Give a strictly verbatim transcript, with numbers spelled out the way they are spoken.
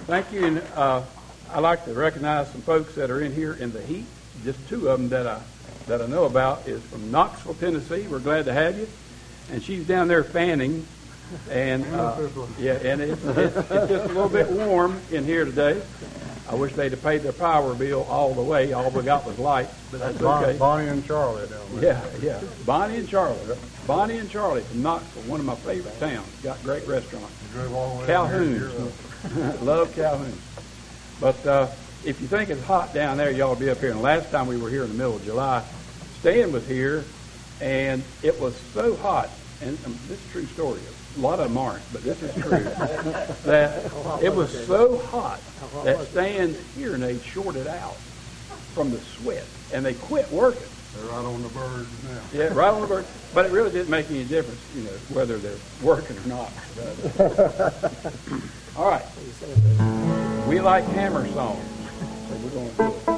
Thank you, and uh, I'd like to recognize some folks that are in here in the heat. Just two of them that I that I know about is from Knoxville, Tennessee. We're glad to have you. And she's down there fanning, and uh, yeah, and it's, it's, it's just a little bit warm in here today. I wish they'd have paid their power bill all the way. All we got was lights, but that's okay. Bonnie and Charlie down there. Yeah, yeah. Bonnie and Charlie. Bonnie and Charlie from Knoxville, one of my favorite towns. Got great restaurants. You drove all the way Calhoun. down here. Love Calhoun. But uh, if you think it's hot down there, you ought to be up here. And last time we were here in the middle of July, Stan was here, and it was so hot. And um, this is a true story. A lot of them aren't, but this is true. that it was so hot that Stan's hearing aid shorted out from the sweat, and they quit working. They're right on the birds now. Yeah, right on the bird. But it really didn't make any difference, you know, whether they're working or not. All right. We like hammer songs, so we're going to do it.